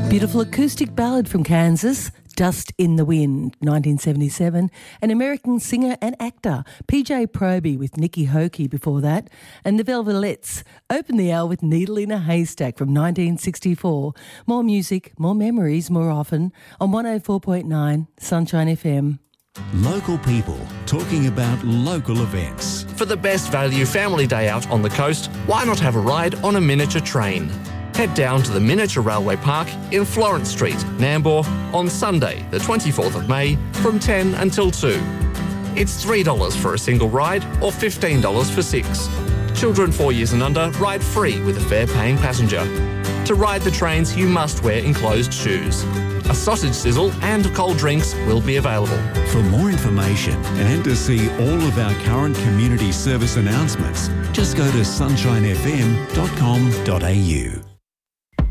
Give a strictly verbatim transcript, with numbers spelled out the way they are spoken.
Beautiful acoustic ballad from Kansas, Dust in the Wind, nineteen seventy-seven. An American singer and actor, P J Proby with Nikki Hockey before that. And the Velvelettes opened the hour with Needle in a Haystack from nineteen sixty-four. More music, more memories, more often on one oh four point nine Sunshine F M. Local people talking about local events. For the best value family day out on the coast, why not have a ride on a miniature train? Head down to the Miniature Railway Park in Florence Street, Nambour, on Sunday, the twenty-fourth of May, from ten until two. It's three dollars for a single ride or fifteen dollars for six. Children four years and under ride free with a fare-paying passenger. To ride the trains, you must wear enclosed shoes. A sausage sizzle and cold drinks will be available. For more information and to see all of our current community service announcements, just go to sunshine f m dot com dot a u.